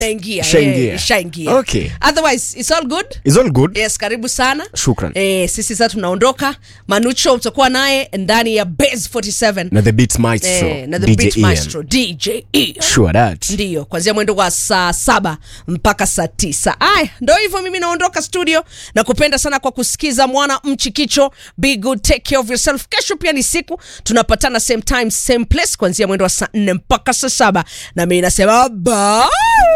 Shaingia. Okay. Otherwise it's all good. It's all good. Yes, karibu sana. Shukran. Sisi sasa tunaondoka. Manucho utakuwa naye ndani ya Base 47 na the Beats Maestro. Na the Beats Maestro DJ Ian. Sure that. Ndio, kuanzia mwendo wa saa 7 mpaka saa 9. Aya, ndio hivyo, mimi naondoka studio na kupenda sana kwa kusikiza Mwana Mchikicho. Be good, take care of yourself. Kesho pia ni siku tunapatana same time same place kuanzia mwendo wa saa 4 mpaka saa 7 na mimi nasema bye.